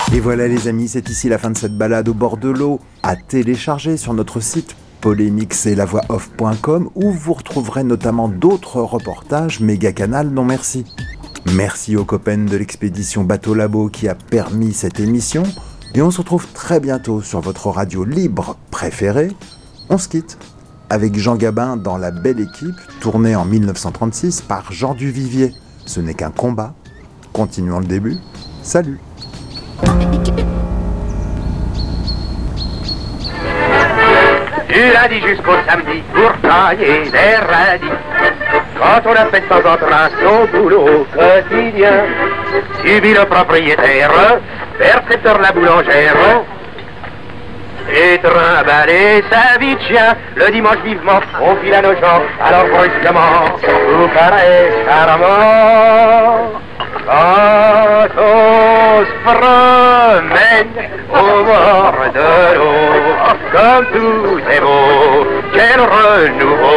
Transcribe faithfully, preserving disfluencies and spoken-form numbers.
Et voilà les amis, c'est ici la fin de cette balade au bord de l'eau, à télécharger sur notre site polémix et la voix off point com où vous retrouverez notamment d'autres reportages méga canal non merci. Merci aux copains de l'expédition Bateau Labo qui a permis cette émission et on se retrouve très bientôt sur votre radio libre préférée. On se quitte avec Jean Gabin dans La Belle Équipe, tournée en mille neuf cent trente-six par Jean Duvivier. Ce n'est qu'un combat. Continuons le début. Salut. Du lundi jusqu'au samedi pour tailler des radis. Quand on a fait de temps en temps son boulot quotidien, subit le propriétaire, percepteur la boulangère, et trimballer sa vie de chien. Le dimanche vivement, on file à nos gens, alors brusquement, tout paraît charmant. Quand on se promène au bord de l'eau, comme tout est beau, quel renouveau.